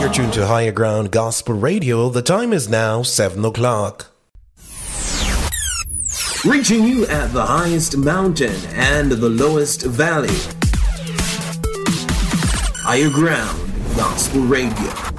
You're tuned to Higher Ground Gospel Radio. The time is now 7 o'clock. Reaching you at the highest mountain and the lowest valley. Higher Ground Gospel Radio.